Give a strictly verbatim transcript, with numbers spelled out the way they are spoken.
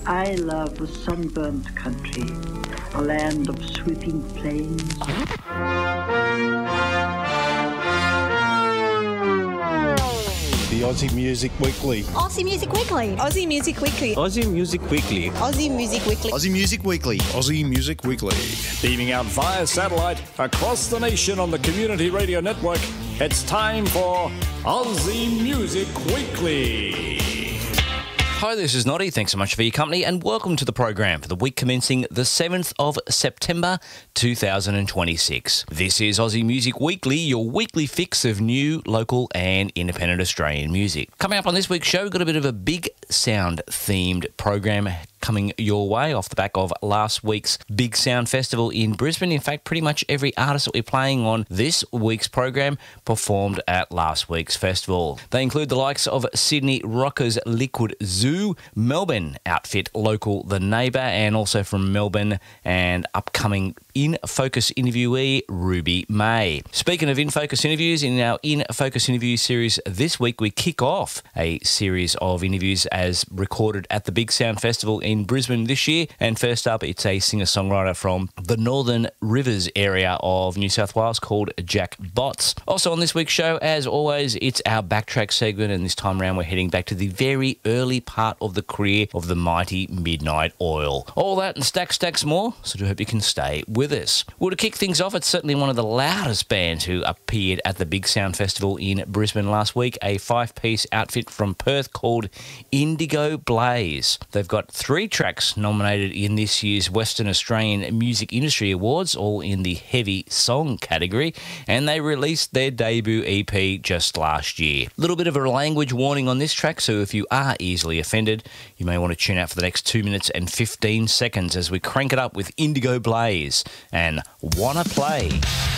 I love the sunburnt country, a land of sweeping plains. The Aussie Music Weekly. Aussie Music Weekly. Aussie Music Weekly. Aussie Music Weekly. Aussie Music Weekly. Aussie Music Weekly. Aussie Music Weekly. Beaming out via satellite across the nation on the Community Radio Network, it's time for Aussie Music Weekly. Hi, this is Noddy. Thanks so much for your company and welcome to the program for the week commencing the seventh of September two thousand twenty-six. This is Aussie Music Weekly, your weekly fix of new, local and independent Australian music. Coming up on this week's show, we've got a bit of a big sound themed program coming your way off the back of last week's Big Sound Festival in Brisbane. In fact, pretty much every artist that we're playing on this week's program performed at last week's festival. They include the likes of Sydney Rockers Liquid Zoo, Melbourne outfit Local The Neighbour, and also from Melbourne and upcoming In Focus interviewee Ruby May. Speaking of In Focus interviews, in our In Focus interview series this week, we kick off a series of interviews as recorded at the Big Sound Festival in Brisbane this year. And first up, it's a singer-songwriter from the Northern Rivers area of New South Wales called Jack Botts. Also on this week's show, as always, it's our Backtrack segment, and this time around we're heading back to the very early part of the career of the mighty Midnight Oil. All that and stacks, stacks more, so I do hope you can stay with us. Well, to kick things off, it's certainly one of the loudest bands who appeared at the Big Sound Festival in Brisbane last week, a five-piece outfit from Perth called Indigo Blaze. They've got three tracks nominated in this year's Western Australian Music Industry Awards, all in the heavy song category, and they released their debut E P just last year. A little bit of a language warning on this track, so if you are easily offended, you may want to tune out for the next two minutes and fifteen seconds as we crank it up with Indigo Blaze and Wanna Play.